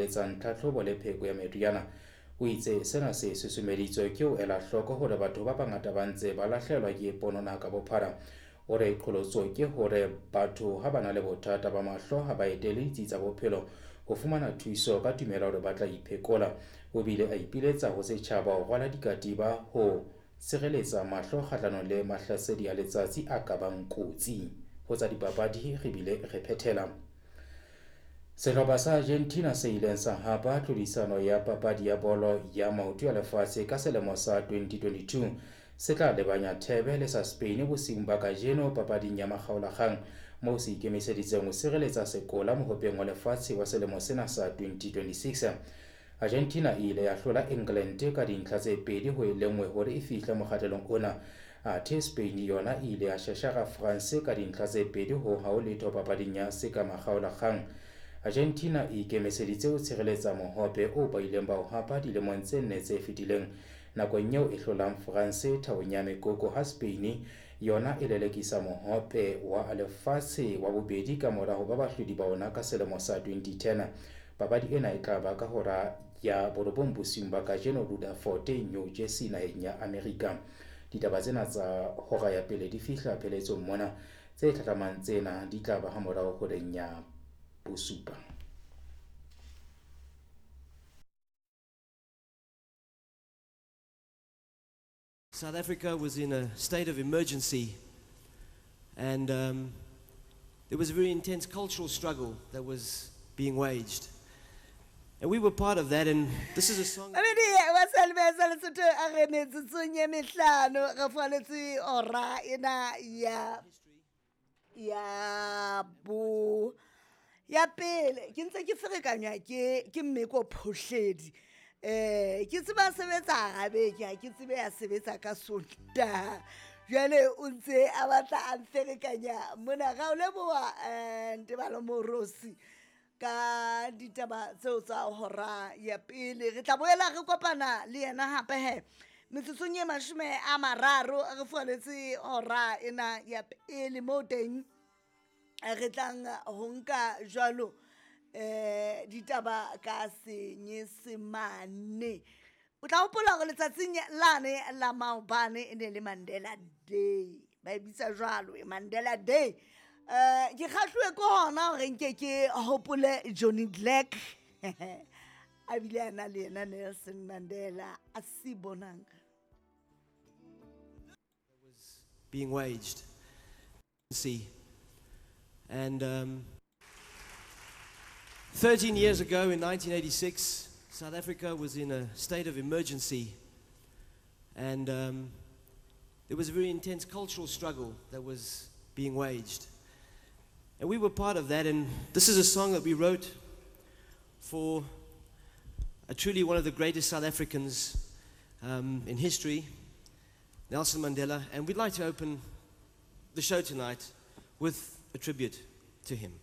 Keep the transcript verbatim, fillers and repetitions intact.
kenyeletsang tlhatlhobo le pheko ya meriana. O itse sena se susumeditswe ke ho ela hloko hore batho ba bangata ba ntse ba lahlehelwa ke ponona ka bophara. O re qholotso ke hore batho ha ba na le bothata ba mahlo ha ba etele ditsi tsa bophelo ho fumana thuso ka tumelo hore ba tla iphekola. O bile a ipiletsa ho setjhaba ho rwala dikatiba ho sireletsa mahlo kgahlano le mahlasedi a letsatsi a ka bang kotsi. Ho tsa dipapadi re bile re phethela. Sehlopha sa Argentina se ileng sa hapa tlhodisano ya papadi ya bolo ya maoto ya lefatshe ka selemo sa twenty twenty-two se tla lebanya Thebe le sa Spain bosiung ba kajeno papading ya makgaolakgang moo se ikemiseditseng ho sireletsa sekola mohopeng wa lefatshe wa selemo sena sa twenty twenty-six. Argentina e ile ya hlola England ka dintlha tse pedi ho e lengwe hore e fihle mokgahlelong ona. Athe Spain yona e ile ya shashara France ka dintlha tse pedi ho ha o letho papading ya seka makgaolakgang. Argentina e ikemiseditse ho tshireletsa mohope o ba ileng ba o hapa dilemong tse nne tse fetileng nakong eo e hlolang France thawong ya mekoko ha Spain yona e lelekisa mohope wa lefatshe wa bobedi ka mora ho ba bahlodi ba ona ka selemo sa twenty ten. Papadi ena e tla ba ka hora ya borobong bosiung ba kajeno Rutherford, New Jersey naheng ya Amerika. Ditaba tsena tsa hora ya pele di fihla pheletsong mona, tse tlhahlamang tsena di tla ba ha morao horeng ya bosupa. South Africa was in a state of emergency, and um, there was a very intense cultural struggle that was being waged. And we were part of that, and this is a song... Ya bo ya pele ke ntse ke ferekanya ke ke mmeko phohledi eh ke tseba sebetsa gabe ke ke tsebe ya sebetsa ka sonta jale o ntse a batla a ferekanya mona ga o leboa eh Ntebalo Morosi ka ditaba tseo tsa hora ya pele. Re tla boela re kopana le yena hape he metsotsong e mashome a mararo re fuanetse hora ena ya pele mo teng re tlang ho nka jwalo eh ditaba ka Senyesemane. O tla hopola go letsatsing lane la maobane e ne le Mandela Day, ba e bitsa jwalo e Mandela Day. eh ke kgahlwe ko hona hore nke ke hopole Johnny Black a bile ana le ena Nelson Mandela a si bonanga was being waged. See, and um, thirteen years ago in nineteen eighty-six, South Africa was in a state of emergency, and um, there was a very intense cultural struggle that was being waged. And we were part of that, and this is a song that we wrote for a truly one of the greatest South Africans um, in history, Nelson Mandela, and we'd like to open the show tonight with a tribute to him.